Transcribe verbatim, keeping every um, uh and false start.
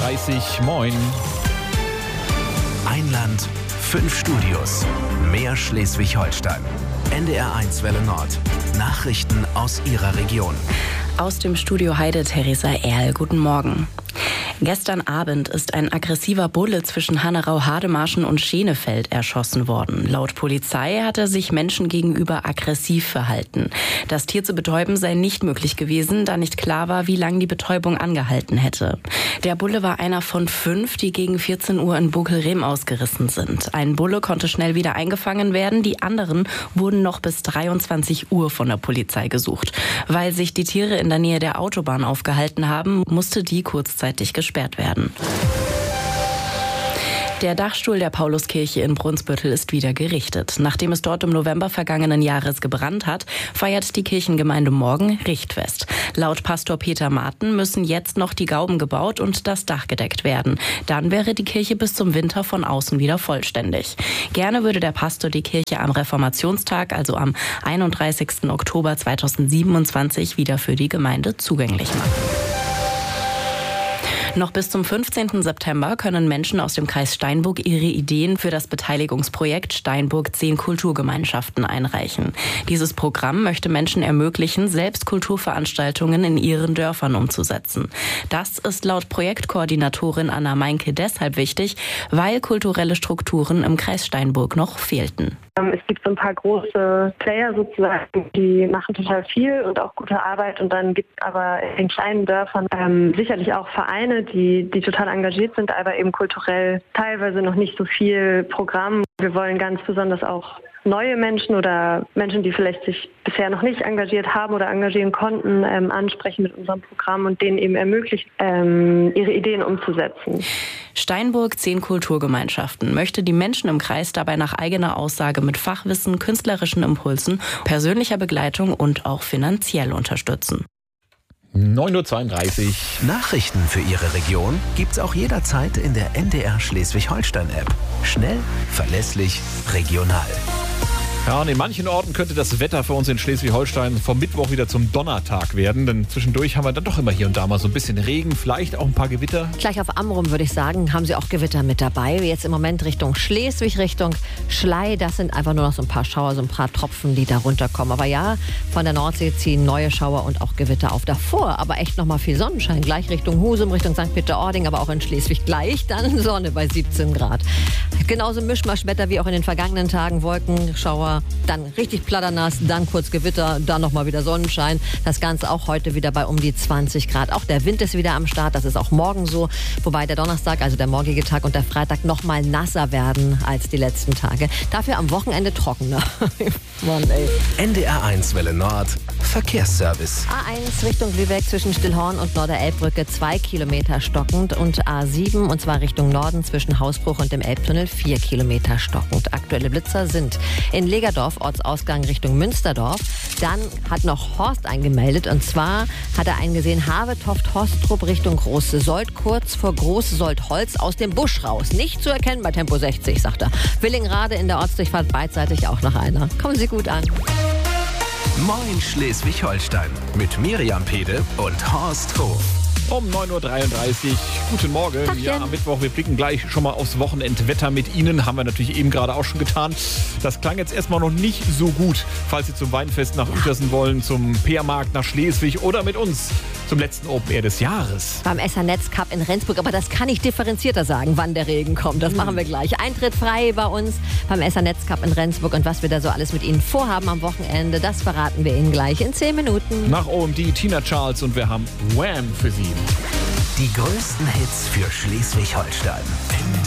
dreißig. Moin. Ein Land, fünf Studios, mehr Schleswig-Holstein. N D R eins Welle Nord. Nachrichten aus Ihrer Region. Aus dem Studio Heide, Theresa Erl. Guten Morgen. Gestern Abend ist ein aggressiver Bulle zwischen Hannerau-Hademarschen und Schenefeld erschossen worden. Laut Polizei hat er sich Menschen gegenüber aggressiv verhalten. Das Tier zu betäuben sei nicht möglich gewesen, da nicht klar war, wie lange die Betäubung angehalten hätte. Der Bulle war einer von fünf, die gegen vierzehn Uhr in Bokelrehm ausgerissen sind. Ein Bulle konnte schnell wieder eingefangen werden, die anderen wurden noch bis dreiundzwanzig Uhr von der Polizei gesucht. Weil sich die Tiere in der Nähe der Autobahn aufgehalten haben, musste die kurzzeitig gesperrt werden. Der Dachstuhl der Pauluskirche in Brunsbüttel ist wieder gerichtet. Nachdem es dort im November vergangenen Jahres gebrannt hat, feiert die Kirchengemeinde morgen Richtfest. Laut Pastor Peter Marten müssen jetzt noch die Gauben gebaut und das Dach gedeckt werden. Dann wäre die Kirche bis zum Winter von außen wieder vollständig. Gerne würde der Pastor die Kirche am Reformationstag, also am einunddreißigsten Oktober zweitausendsiebenundzwanzig, wieder für die Gemeinde zugänglich machen. Noch bis zum fünfzehnten September können Menschen aus dem Kreis Steinburg ihre Ideen für das Beteiligungsprojekt Steinburg zehn Kulturgemeinschaften einreichen. Dieses Programm möchte Menschen ermöglichen, selbst Kulturveranstaltungen in ihren Dörfern umzusetzen. Das ist laut Projektkoordinatorin Anna Meinke deshalb wichtig, weil kulturelle Strukturen im Kreis Steinburg noch fehlten. Es gibt so ein paar große Player sozusagen, die machen total viel und auch gute Arbeit. Und dann gibt es aber in kleinen Dörfern ähm, sicherlich auch Vereine, die, die total engagiert sind, aber eben kulturell teilweise noch nicht so viel Programm. Wir wollen ganz besonders auch neue Menschen oder Menschen, die vielleicht sich bisher noch nicht engagiert haben oder engagieren konnten, ähm, ansprechen mit unserem Programm und denen eben ermöglichen, ähm, ihre Ideen umzusetzen. Steinburg zehn Kulturgemeinschaften möchte die Menschen im Kreis dabei nach eigener Aussage mit Fachwissen, künstlerischen Impulsen, persönlicher Begleitung und auch finanziell unterstützen. neun Uhr zweiunddreißig. Nachrichten für Ihre Region gibt's auch jederzeit in der N D R Schleswig-Holstein-App. Schnell, verlässlich, regional. Ja, und in manchen Orten könnte das Wetter für uns in Schleswig-Holstein vom Mittwoch wieder zum Donnertag werden. Denn zwischendurch haben wir dann doch immer hier und da mal so ein bisschen Regen, vielleicht auch ein paar Gewitter. Gleich auf Amrum, würde ich sagen, haben sie auch Gewitter mit dabei. Jetzt im Moment Richtung Schleswig, Richtung Schlei. Das sind einfach nur noch so ein paar Schauer, so ein paar Tropfen, die da runterkommen. Aber ja, von der Nordsee ziehen neue Schauer und auch Gewitter auf. Davor aber echt noch mal viel Sonnenschein. Gleich Richtung Husum, Richtung Sankt Peter-Ording, aber auch in Schleswig gleich dann Sonne bei siebzehn Grad. Genauso Mischmaschwetter wie auch in den vergangenen Tagen. Wolken, Schauer, dann richtig platternass, dann kurz Gewitter, dann nochmal wieder Sonnenschein. Das Ganze auch heute wieder bei um die zwanzig Grad. Auch der Wind ist wieder am Start, das ist auch morgen so. Wobei der Donnerstag, also der morgige Tag und der Freitag nochmal nasser werden als die letzten Tage. Dafür am Wochenende trockener. Mann, ey. N D R eins Welle Nord, Verkehrsservice. A eins Richtung Lübeck zwischen Stillhorn und Norderelbbrücke zwei Kilometer stockend und A sieben und zwar Richtung Norden zwischen Hausbruch und dem Elbtunnel vier Kilometer stockend. Aktuelle Blitzer sind in Legerdorf, Ortsausgang Richtung Münsterdorf. Dann hat noch Horst eingemeldet und zwar hat er einen gesehen, Havetoft-Hostrup Richtung Große Sold, kurz vor Große Sold-Holz aus dem Busch raus. Nicht zu erkennen bei Tempo sechzig, sagt er. Willingrade in der Ortsdurchfahrt beidseitig auch noch einer. Kommen Sie gut an. Moin Schleswig-Holstein mit Miriam Pede und Horst Hof. Um neun Uhr dreiunddreißig. Guten Morgen. Tachchen. Ja, am Mittwoch. Wir blicken gleich schon mal aufs Wochenendwetter mit Ihnen. Haben wir natürlich eben gerade auch schon getan. Das klang jetzt erstmal noch nicht so gut. Falls Sie zum Weinfest nach Uetersen wollen, zum Peermarkt nach Schleswig oder mit uns zum letzten Open Air des Jahres. Beim S H-Netz Cup in Rendsburg. Aber das kann ich differenzierter sagen, wann der Regen kommt. Das machen wir gleich. Eintritt frei bei uns beim S H-Netz Cup in Rendsburg. Und was wir da so alles mit Ihnen vorhaben am Wochenende, das verraten wir Ihnen gleich in zehn Minuten. Nach O M D Tina Charles und wir haben Wham für Sie. Die größten Hits für Schleswig-Holstein.